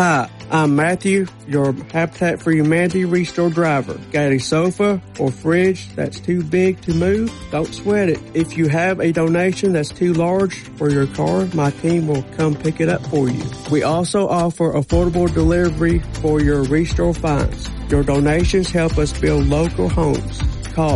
Hi, I'm Matthew, your Habitat for Humanity Restore driver. Got a sofa or fridge that's too big to move? Don't sweat it. If you have a donation that's too large for your car, my team will come pick it up for you. We also offer affordable delivery for your Restore finds. Your donations help us build local homes. Call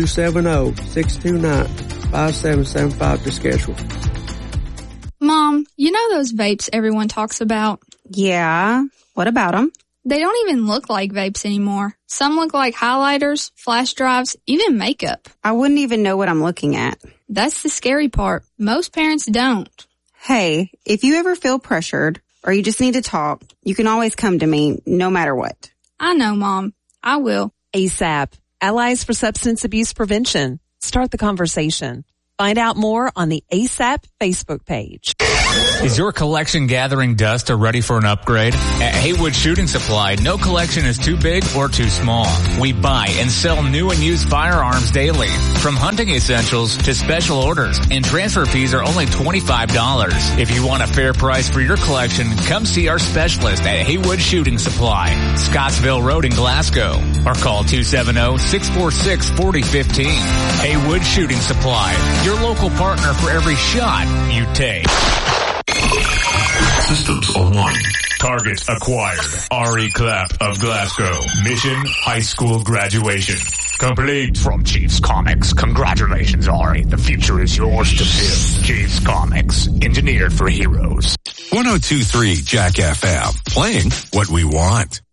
270-629-5775 to schedule. Mom, you know those vapes everyone talks about? Yeah, what about them? They don't even look like vapes anymore. Some look like highlighters, flash drives, even makeup. I wouldn't even know what I'm looking at. That's the scary part. Most parents don't. Hey, if you ever feel pressured or you just need to talk, you can always come to me no matter what. I know, Mom. I will. ASAP, Allies for Substance Abuse Prevention. Start the conversation. Find out more on the ASAP Facebook page. Is your collection gathering dust or ready for an upgrade? At Haywood Shooting Supply, no collection is too big or too small. We buy and sell new and used firearms daily, from hunting essentials to special orders, and transfer fees are only $25. If you want a fair price for your collection, come see our specialist at Haywood Shooting Supply, Scottsville Road in Glasgow, or call 270-646-4015. Haywood Shooting Supply, your local partner for every shot you take. Systems online. Target acquired. Ari Clapp of Glasgow. Mission high school graduation. Complete. From Chiefs Comics. Congratulations, Ari. The future is yours to build. Chiefs Comics. Engineered for heroes. 102.3 Jack FM. Playing what we want.